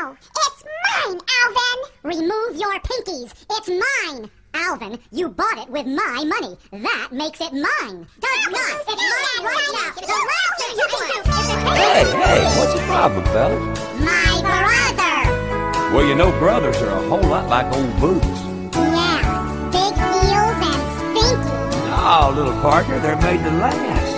No! It's mine, Alvin! Remove your pinkies. It's mine. Alvin, you bought it with my money. That makes it mine. Does not. It's mine right now. The last thing you can do is... Hey, what's the problem, fellas? My brother. Well, you know brothers are a whole lot like old boots. Yeah, big heels and stinky. No, little partner, they're made to last.